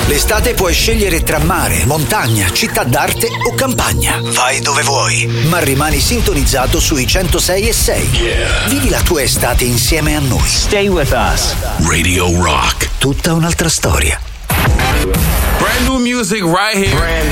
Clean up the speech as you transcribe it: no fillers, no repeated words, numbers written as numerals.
L'estate puoi scegliere tra mare, montagna, città d'arte o campagna. Vai dove vuoi, ma rimani sintonizzato sui 106.6. Yeah. Vivi la tua estate insieme a noi. Stay with us. Radio Rock. Tutta un'altra storia. Brand new music right here.